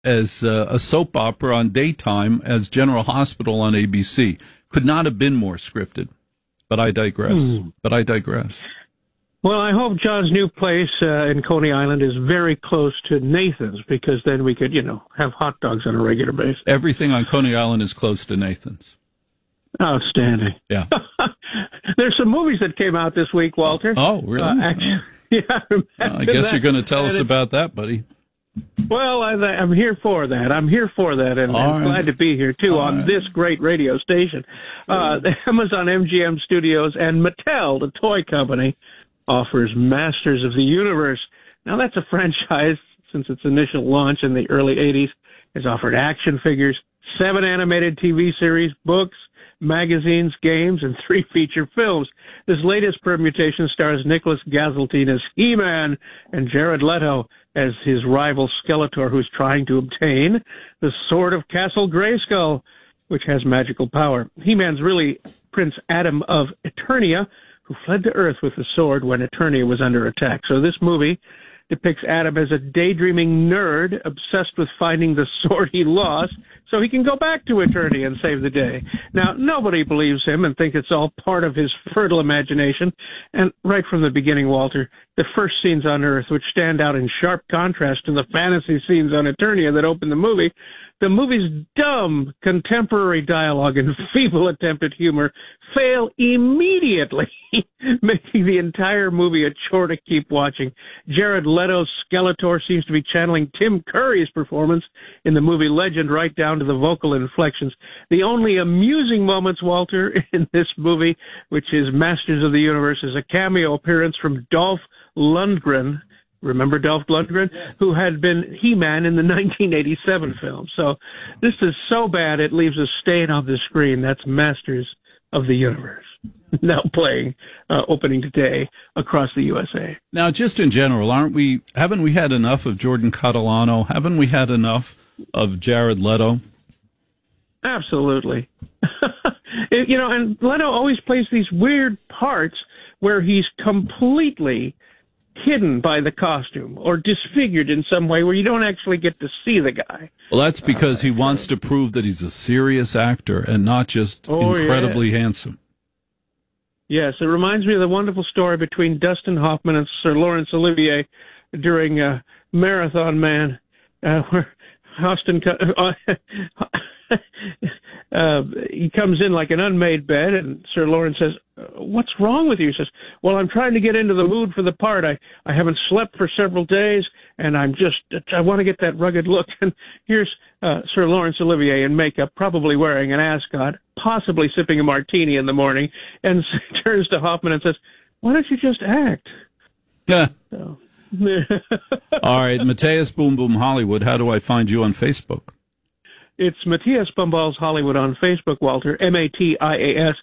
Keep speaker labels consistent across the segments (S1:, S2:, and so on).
S1: as a soap opera on daytime as General Hospital on ABC. Could not have been more scripted. But I digress.
S2: Well, I hope John's new place in Coney Island is very close to Nathan's, because then we could, have hot dogs on a regular basis.
S1: Everything on Coney Island is close to Nathan's.
S2: Outstanding.
S1: Yeah.
S2: There's some movies that came out this week, Walter.
S1: Oh, really?
S2: Actually, yeah.
S1: I guess you're going to tell us about that, buddy.
S2: Well, I'm here for that. I'm glad to be here, too, on this great radio station. The Amazon MGM Studios and Mattel, the toy company, offers Masters of the Universe. Now, that's a franchise, since its initial launch in the early 80s, has offered action figures, 7 animated TV series, books, magazines, games, and 3 feature films. This latest permutation stars Nicholas Gazeltine as He-Man and Jared Leto as his rival Skeletor, who's trying to obtain the Sword of Castle Grayskull, which has magical power. He-Man's really Prince Adam of Eternia, who fled to Earth with the sword when Eternia was under attack. So this movie depicts Adam as a daydreaming nerd obsessed with finding the sword he lost so he can go back to Eternia and save the day. Now, nobody believes him and thinks it's all part of his fertile imagination. And right from the beginning, Walter, the first scenes on Earth, which stand out in sharp contrast to the fantasy scenes on Eternia that open the movie's dumb contemporary dialogue and feeble attempt at humor fail immediately, making the entire movie a chore to keep watching. Jared Leto's Skeletor seems to be channeling Tim Curry's performance in the movie Legend, right down to the vocal inflections. The only amusing moments, Walter, in this movie, which is Masters of the Universe, is a cameo appearance from Dolph Lundgren. Remember Dolph Lundgren? Yes. Who had been He-Man in the 1987 film. So this is so bad it leaves a stain on the screen. That's Masters of the Universe, now playing opening today across the USA.
S1: Now, just in general, haven't we had enough of Jordan Catalano? Haven't we had enough of Jared Leto?
S2: Absolutely. And Leto always plays these weird parts where he's completely hidden by the costume or disfigured in some way where you don't actually get to see the guy.
S1: Well, that's because he wants to prove that he's a serious actor and not just incredibly handsome.
S2: Yes, it reminds me of the wonderful story between Dustin Hoffman and Sir Laurence Olivier during Marathon Man, where Austin he comes in like an unmade bed, and Sir Lawrence says, "What's wrong with you?" He says, "Well, I'm trying to get into the mood for the part. I haven't slept for several days, and I want to get that rugged look." And here's Sir Laurence Olivier in makeup, probably wearing an ascot, possibly sipping a martini in the morning, and turns to Hoffman and says, "Why don't you just act?"
S1: Yeah. So. All right, Matthias Boom Boom Hollywood, how do I find you on Facebook?
S2: It's Matthias Bumballs Hollywood on Facebook, Walter, MATIAS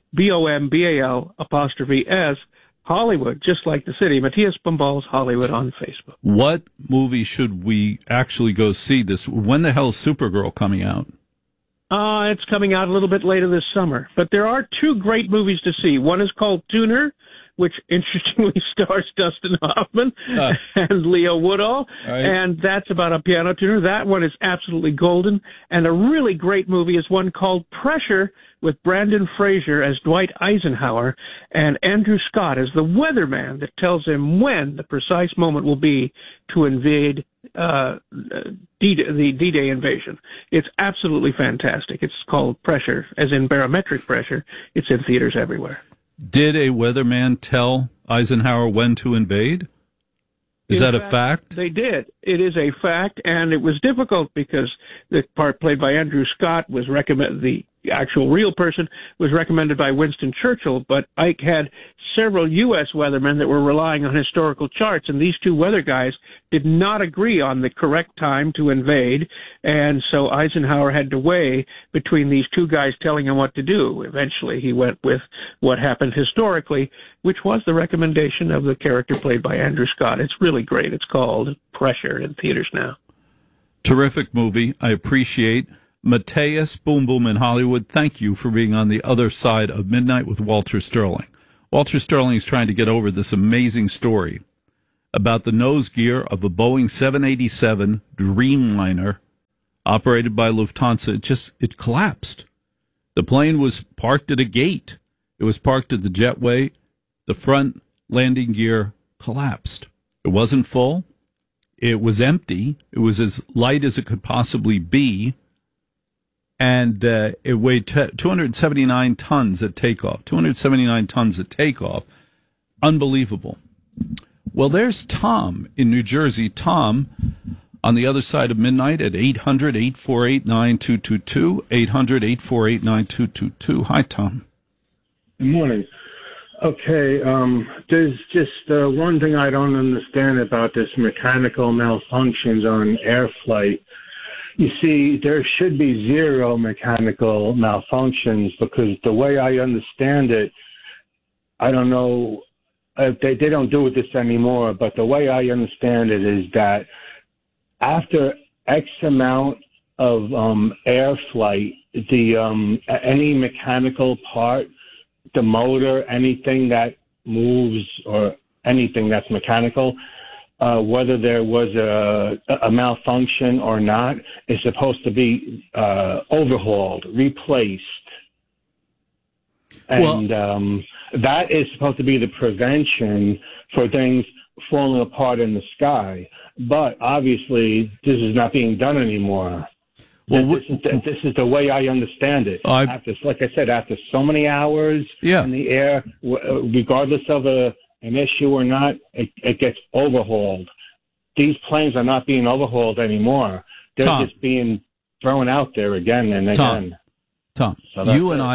S2: BOMBAL''S Hollywood, just like the city. Matthias Bumballs Hollywood on Facebook.
S1: What movie should we actually go see this? When the hell is Supergirl coming out?
S2: It's coming out a little bit later this summer. But there are 2 great movies to see. One is called Tuner, which interestingly stars Dustin Hoffman and Leo Woodall. Right. And that's about a piano tuner. That one is absolutely golden. And a really great movie is one called Pressure, with Brandon Fraser as Dwight Eisenhower and Andrew Scott as the weatherman that tells him when the precise moment will be to invade the D-Day invasion. It's absolutely fantastic. It's called Pressure, as in barometric pressure. It's in theaters everywhere.
S1: Did a weatherman tell Eisenhower when to invade? Is that a fact?
S2: They did. It is a fact, and it was difficult because the part played by Andrew Scott was recommended, the actual real person was recommended by Winston Churchill, but Ike had several U.S. weathermen that were relying on historical charts, and these 2 weather guys did not agree on the correct time to invade, and so Eisenhower had to weigh between these 2 guys telling him what to do. Eventually, he went with what happened historically, which was the recommendation of the character played by Andrew Scott. It's really great. It's called Pressure in theaters now.
S1: Terrific movie. I appreciate Matthias Boom Boom in Hollywood. Thank you for being on the other side of midnight with Walter Sterling. Walter Sterling is trying to get over this amazing story about the nose gear of a Boeing 787 Dreamliner operated by Lufthansa. It collapsed. The plane was parked at a gate. It was parked at the jetway. The front landing gear collapsed. It wasn't full. It was empty. It was as light as it could possibly be. And it weighed 279 tons at takeoff. 279 tons at takeoff. Unbelievable. Well, there's Tom in New Jersey. Tom, on the other side of midnight at 800-848-9222. 800-848-9222. Hi, Tom.
S3: Good morning. Okay, there's just one thing I don't understand about this mechanical malfunctions on air flight. You see, there should be zero mechanical malfunctions because the way I understand it, I don't know, they don't do this anymore, but the way I understand it is that after X amount of air flight, any mechanical part, the motor, anything that moves or anything that's mechanical, whether there was a malfunction or not, is supposed to be overhauled, replaced. And that is supposed to be the prevention for things falling apart in the sky. But obviously, this is not being done anymore. Well, this is the way I understand it. After, like I said, after so many hours in the air, regardless of an issue or not, it gets overhauled. These planes are not being overhauled anymore. They're just being thrown out there again and again.
S1: Tom, you and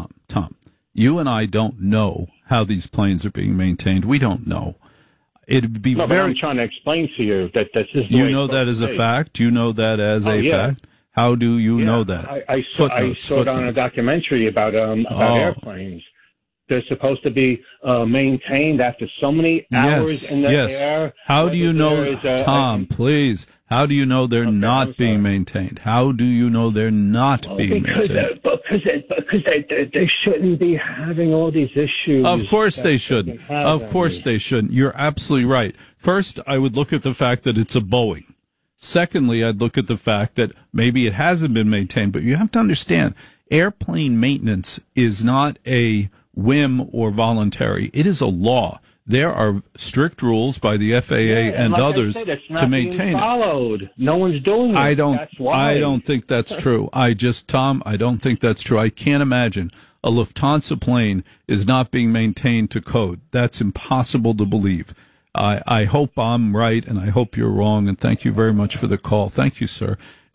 S1: I don't know how these planes are being maintained. We don't know. It'd be
S3: but I'm trying to explain to you that this is the
S1: you know that as a fact. You know that as a fact. How do you know that?
S3: I saw it on a documentary about airplanes. They're supposed to be maintained after so many hours in the air.
S1: How do you know, Tom, please? How do you know they're not being maintained? How do you know they're not being maintained?
S3: Because they shouldn't be having all these issues.
S1: Of course they shouldn't. Of course they shouldn't. You're absolutely right. First, I would look at the fact that it's a Boeing. Secondly, I'd look at the fact that maybe it hasn't been maintained, but you have to understand, airplane maintenance is not a whim or voluntary. It is a law. There are strict rules by the FAA and like others to maintain
S3: it. No one's doing it.
S1: I don't think that's true. Tom, I don't think that's true. I can't imagine a Lufthansa plane is not being maintained to code. That's impossible to believe. I hope I'm right, and I hope you're wrong, and thank you very much for the call. Thank you, sir.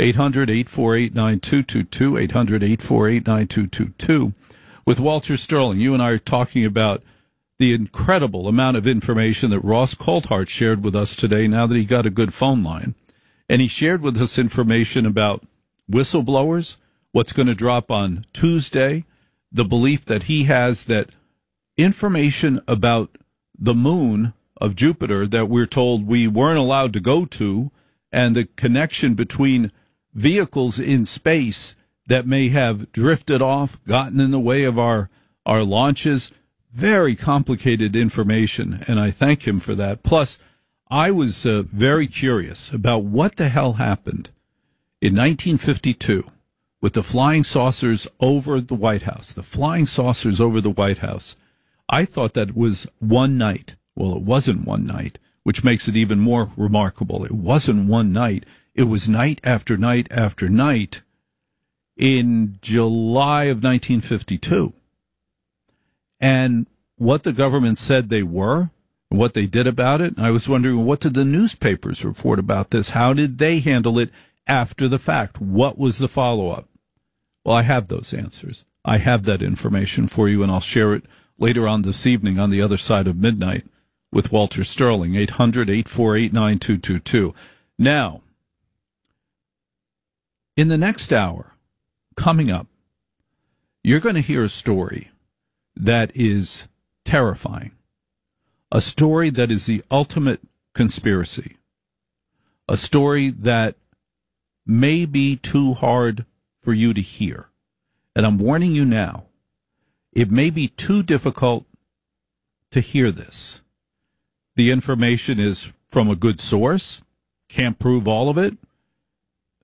S1: 800-848-9222, 800-848-9222. With Walter Sterling, you and I are talking about the incredible amount of information that Ross Coulthart shared with us today now that he got a good phone line. And he shared with us information about whistleblowers, what's going to drop on Tuesday, the belief that he has that information about the moon of Jupiter that we're told we weren't allowed to go to, and the connection between vehicles in space that may have drifted off, gotten in the way of our launches. Very complicated information, and I thank him for that. Plus, I was very curious about what the hell happened in 1952 with the flying saucers over the White House. The flying saucers over the White House. I thought that was one night. Well, it wasn't one night, which makes it even more remarkable. It wasn't one night. It was night after night after night in July of 1952. And what the government said they were, what they did about it, I was wondering, what did the newspapers report about this? How did they handle it after the fact? What was the follow-up? Well, I have those answers. I have that information for you, and I'll share it later on this evening on the other side of midnight with Walter Sterling, 800-848-9222. Now, in the next hour, coming up, you're going to hear a story that is terrifying, a story that is the ultimate conspiracy, a story that may be too hard for you to hear. And I'm warning you now, it may be too difficult to hear this. The information is from a good source, can't prove all of it,